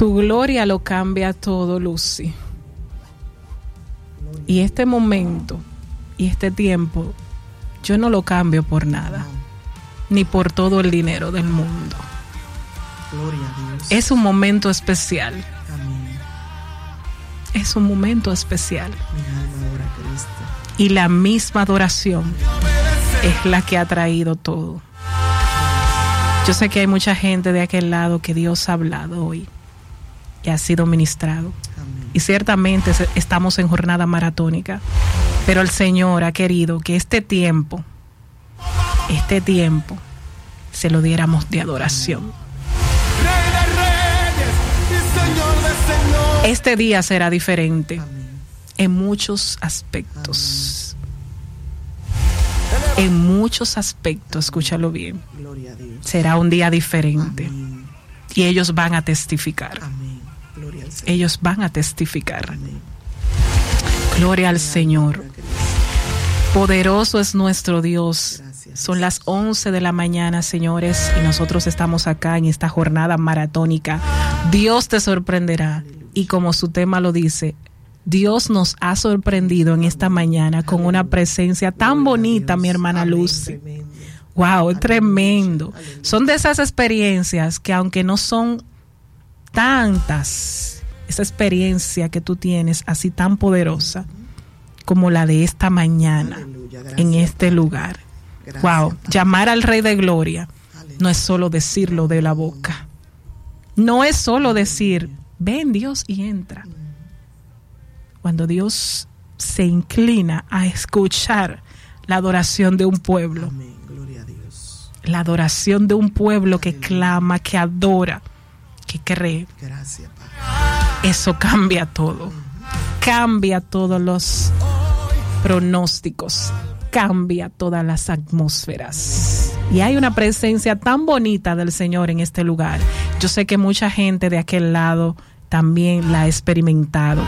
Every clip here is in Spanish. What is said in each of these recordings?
Su gloria lo cambia todo, Lucy. Y este momento y este tiempo, yo no lo cambio por nada, ni por todo el dinero del mundo. Gloria a Dios. Es un momento especial. Amén. Es un momento especial. Mi alma adora a Cristo. Y la misma adoración es la que ha traído todo. Yo sé que hay mucha gente de aquel lado que Dios ha hablado hoy y ha sido ministrado. Amén. Y ciertamente estamos en jornada maratónica, pero el Señor ha querido que este tiempo se lo diéramos de adoración. Este día será diferente. Amén. En muchos aspectos. En muchos aspectos, escúchalo bien. Gloria a Dios. Será un día diferente. Amén. Y ellos van a testificar. Amén. Gloria al Señor. Ellos van a testificar. Amén. Gloria al Señor. Poderoso es nuestro Dios. Gracias. Son las 11 de la mañana, señores, y nosotros estamos acá en esta jornada maratónica. Dios te sorprenderá. Y como su tema lo dice, Dios nos ha sorprendido en esta mañana con una presencia tan bonita, mi hermana Lucy. Wow, es tremendo. Son de esas experiencias que aunque no son tantas, esa experiencia que tú tienes así tan poderosa como la de esta mañana en este lugar. Wow, llamar al Rey de Gloria no es solo decirlo de la boca. No es solo decir, ven Dios y entra. Cuando Dios se inclina a escuchar la adoración de un pueblo. Amén. Gloria a Dios. La adoración de un pueblo que clama, que adora, que cree. Gracias, Padre. Eso cambia todo. Cambia todos los pronósticos. Cambia todas las atmósferas. Y hay una presencia tan bonita del Señor en este lugar. Yo sé que mucha gente de aquel lado también la ha experimentado.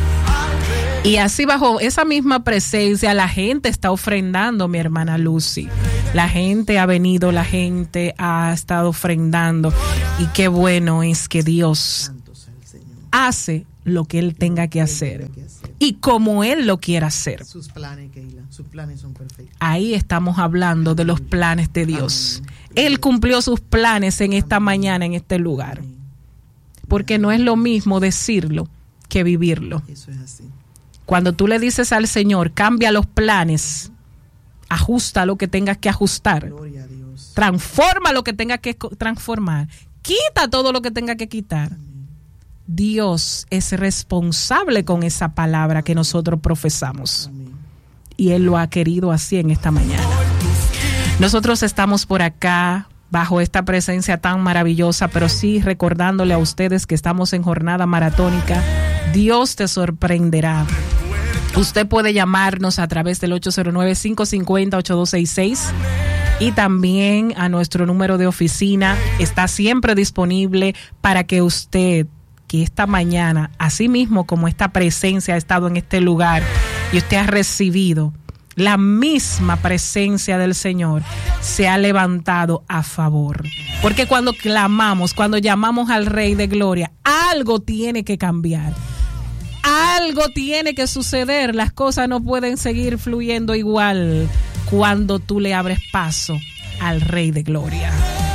Y así bajo esa misma presencia la gente está ofrendando, mi hermana Lucy. La gente ha venido, la gente ha estado ofrendando. Y qué bueno es que Dios Santo sea el Señor. hace lo que Él tenga que hacer. Y como Él lo quiera hacer. Sus planes, Keila, sus planes son perfectos. Ahí estamos hablando de los planes de Dios. Él cumplió sus planes en esta mañana, en este lugar. Porque no es lo mismo decirlo que vivirlo. Eso es así. Cuando tú le dices al Señor, cambia los planes, ajusta lo que tengas que ajustar, Gloria a Dios. transforma lo que tengas que transformar, quita todo lo que tenga que quitar. Dios es responsable con esa palabra que nosotros profesamos. Amén. Y Él lo ha querido así en esta mañana. Nosotros estamos por acá bajo esta presencia tan maravillosa, pero sí recordándole a ustedes que estamos en jornada maratónica. Dios te sorprenderá. Usted puede llamarnos a través del 809-550-8266 y también a nuestro número de oficina. Está siempre disponible para que usted, que esta mañana, así mismo como esta presencia ha estado en este lugar y usted ha recibido la misma presencia del Señor, se ha levantado a favor. Porque cuando clamamos, cuando llamamos al Rey de Gloria, algo tiene que cambiar. Algo tiene que suceder. Las cosas no pueden seguir fluyendo igual cuando tú le abres paso al Rey de Gloria.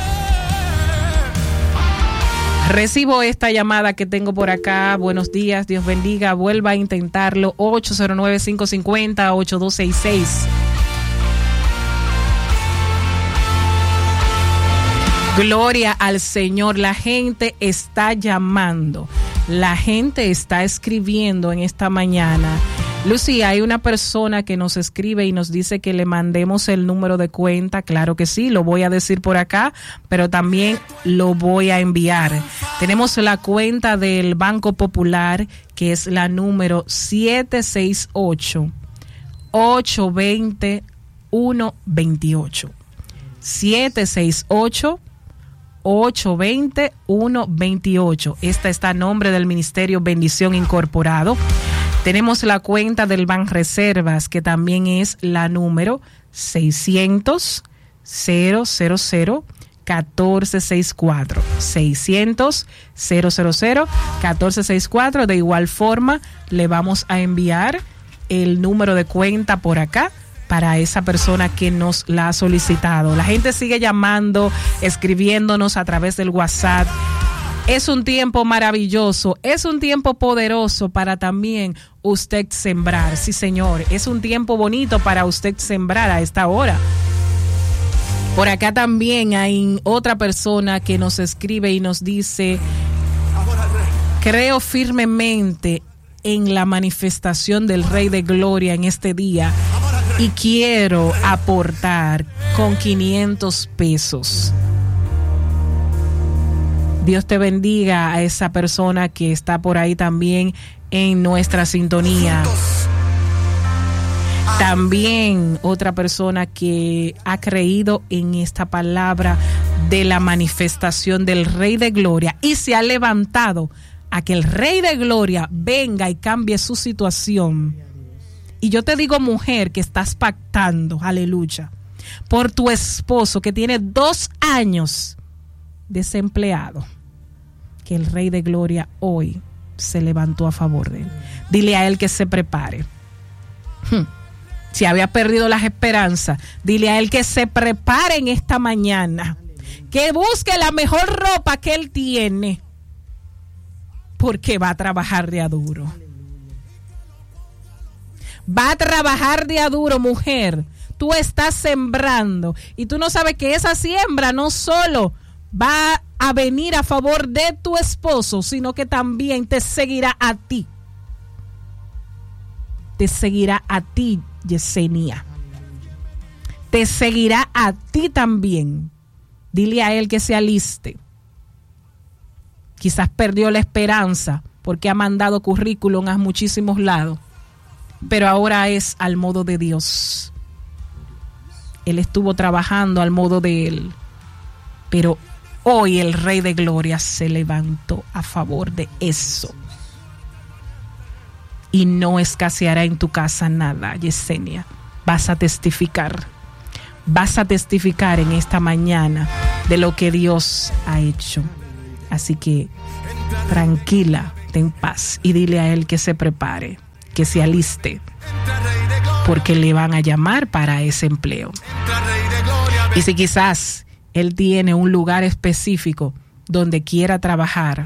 Recibo esta llamada que tengo por acá. Buenos días, Dios bendiga. Vuelva a intentarlo. 809-550-8266. Gloria al Señor. La gente está llamando. La gente está escribiendo en esta mañana. Lucy, hay una persona que nos escribe y nos dice que le mandemos el número de cuenta. Claro que sí, lo voy a decir por acá, pero también lo voy a enviar. Tenemos la cuenta del Banco Popular, que es la número 768-820-128. 768-820-128. Esta está a nombre del Ministerio Bendición Incorporado. Tenemos la cuenta del Banreservas, que también es la número 600-000 1464 600-000-1464. De igual forma, le vamos a enviar el número de cuenta por acá para esa persona que nos la ha solicitado. La gente sigue llamando, escribiéndonos a través del WhatsApp. Es un tiempo maravilloso, es un tiempo poderoso para también usted sembrar. Sí, señor, es un tiempo bonito para usted sembrar a esta hora. Por acá también hay otra persona que nos escribe y nos dice: creo firmemente en la manifestación del Rey de Gloria en este día y quiero aportar con 500 pesos. Dios te bendiga a esa persona que está por ahí también en nuestra sintonía. También otra persona que ha creído en esta palabra de la manifestación del Rey de Gloria y se ha levantado a que el Rey de Gloria venga y cambie su situación. Y yo te digo, mujer, que estás pactando, aleluya, por tu esposo que tiene 2 años desempleado, que el Rey de Gloria hoy se levantó a favor de él. Dile a él que se prepare. Si había perdido las esperanzas, dile a él que se prepare en esta mañana, que busque la mejor ropa que él tiene, porque va a trabajar de a duro. Va a trabajar de a duro, mujer. Tú estás sembrando y tú no sabes que esa siembra no solo va a venir a favor de tu esposo, sino que también te seguirá a ti. Te seguirá a ti, Yesenia. Te seguirá a ti también. Dile a él que se aliste. Quizás perdió la esperanza porque ha mandado currículum a muchísimos lados, pero ahora es al modo de Dios. Él estuvo trabajando al modo de él, pero hoy el Rey de Gloria se levantó a favor de eso. Y no escaseará en tu casa nada, Yesenia. Vas a testificar. Vas a testificar en esta mañana de lo que Dios ha hecho. Así que tranquila, ten paz y dile a él que se prepare, que se aliste, porque le van a llamar para ese empleo. Y si quizás él tiene un lugar específico donde quiera trabajar,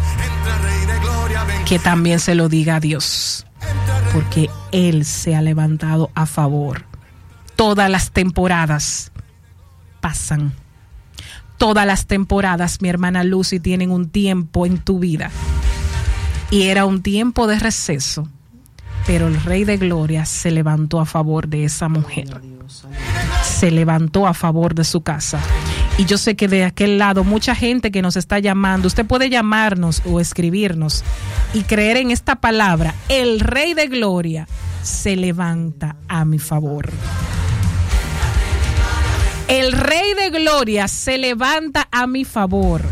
que también se lo diga a Dios, porque él se ha levantado a favor. Todas las temporadas pasan. Todas las temporadas, mi hermana Lucy, tienen un tiempo en tu vida. Y era un tiempo de receso, pero el Rey de Gloria se levantó a favor de esa mujer. Se levantó a favor de su casa. Y yo sé que de aquel lado mucha gente que nos está llamando, usted puede llamarnos o escribirnos y creer en esta palabra: el Rey de Gloria se levanta a mi favor. El Rey de Gloria se levanta a mi favor.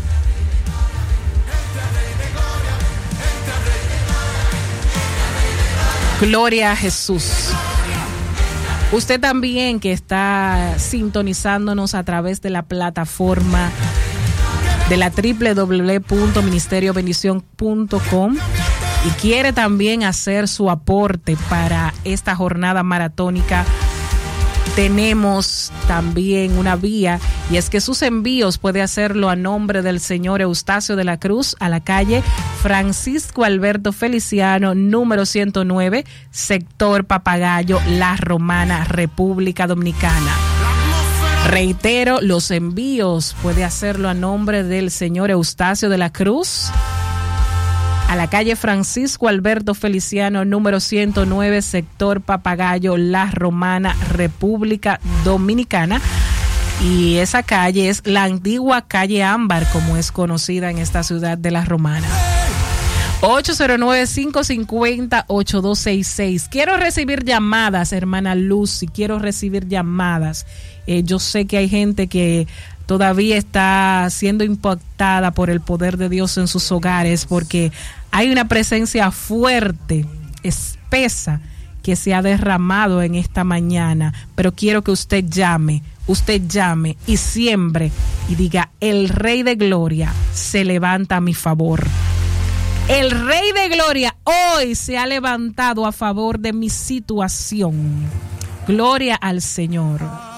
Gloria a Jesús. Usted también que está sintonizándonos a través de la plataforma de la www.ministeriobendición.com y quiere también hacer su aporte para esta jornada maratónica, tenemos también una vía, y es que sus envíos puede hacerlo a nombre del señor Eustacio de la Cruz, a la calle Francisco Alberto Feliciano, número 109, sector Papagayo, La Romana, República Dominicana. Reitero, los envíos puede hacerlo a nombre del señor Eustacio de la Cruz, a la calle Francisco Alberto Feliciano, número 109, sector Papagayo, La Romana, República Dominicana. Y esa calle es la antigua calle Ámbar, como es conocida en esta ciudad de La Romana. 809-550-8266. Quiero recibir llamadas, hermana Lucy, quiero recibir llamadas. Yo sé que hay gente que todavía está siendo impactada por el poder de Dios en sus hogares, porque hay una presencia fuerte, espesa, que se ha derramado en esta mañana. Pero quiero que usted llame usted llame y siembre y diga: el Rey de Gloria se levanta a mi favor. El Rey de Gloria hoy se ha levantado a favor de mi situación. Gloria al Señor.